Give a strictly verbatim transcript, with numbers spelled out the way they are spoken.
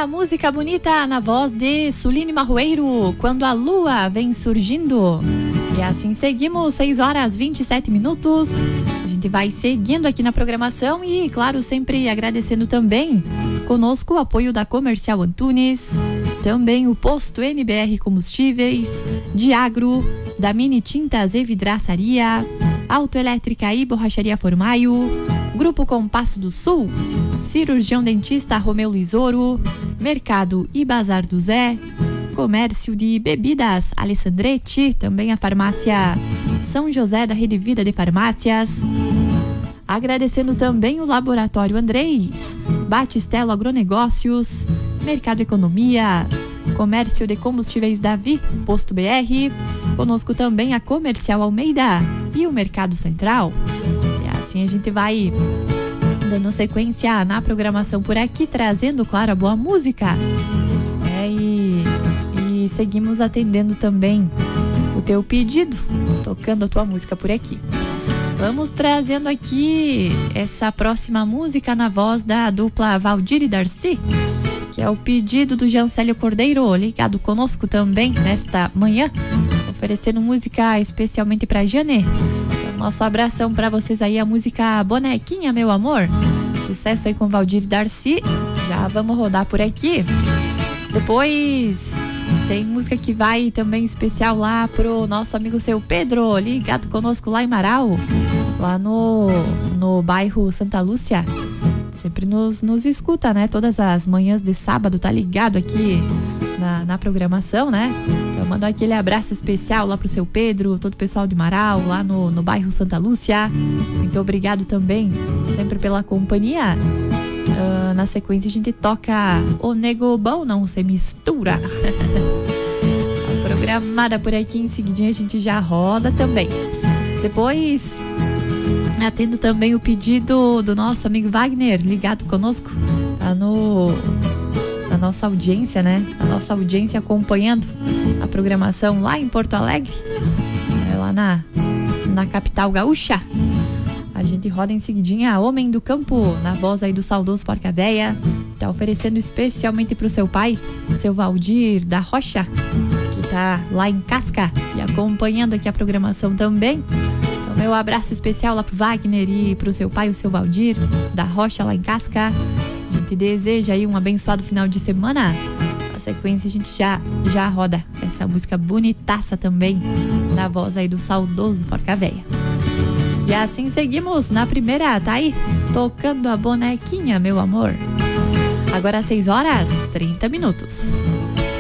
a música bonita na voz de Suline Marroeiro, Quando a Lua Vem Surgindo. E assim seguimos, seis horas e vinte e sete minutos. A gente vai seguindo aqui na programação e, claro, sempre agradecendo também conosco o apoio da Comercial Antunes, também o Posto N B R Combustíveis, Diagro, da Mini Tintas e Vidraçaria, Autoelétrica e Borracharia Formaio, Grupo Compasso do Sul, Cirurgião Dentista Romeu Luizoro, Mercado e Bazar do Zé, Comércio de Bebidas Alessandretti, também a Farmácia São José da Rede Vida de Farmácias. Agradecendo também o Laboratório Andrés, Batistelo Agronegócios, Mercado Economia, Comércio de Combustíveis Davi, Posto B R, conosco também a Comercial Almeida e o Mercado Central. E assim a gente vai dando sequência na programação por aqui, trazendo, claro, a boa música. É, e, e seguimos atendendo também o teu pedido, tocando a tua música por aqui. Vamos trazendo aqui essa próxima música na voz da dupla Valdir e Darcy, que é o pedido do Jancélio Cordeiro, ligado conosco também nesta manhã, oferecendo música especialmente pra Jane. Então, nosso abração pra vocês aí, a música Bonequinha, Meu Amor. Sucesso aí com Valdir e Darcy. Já vamos rodar por aqui. Depois tem música que vai também especial lá pro nosso amigo seu Pedro, ligado conosco lá em Marau, lá no, no bairro Santa Lúcia. Sempre nos, nos escuta, né? Todas as manhãs de sábado, tá ligado aqui na, na programação, né? Eu mando aquele abraço especial lá pro seu Pedro, todo o pessoal de Marau, lá no, no bairro Santa Lúcia. Muito obrigado também, sempre pela companhia. Uh, na sequência a gente toca O Nego Bom Não Se Mistura. A programada por aqui, em seguidinha a gente já roda também. Depois atendo também o pedido do nosso amigo Wagner, ligado conosco, tá no, na nossa audiência, né? A nossa audiência acompanhando a programação lá em Porto Alegre, é, lá na, na capital gaúcha. A gente roda em seguidinha Homem do Campo, na voz aí do saudoso Porca Véia. Tá oferecendo especialmente pro seu pai, seu Valdir da Rocha, que tá lá em Casca e acompanhando aqui a programação também. Então, meu abraço especial lá pro Wagner e pro seu pai, o seu Valdir da Rocha, lá em Casca. A gente deseja aí um abençoado final de semana. Na sequência a gente já, já roda essa música bonitaça também, na voz aí do saudoso Porca Véia. E assim seguimos na primeira, tá aí, tocando a Bonequinha, Meu Amor. Agora seis horas e trinta minutos.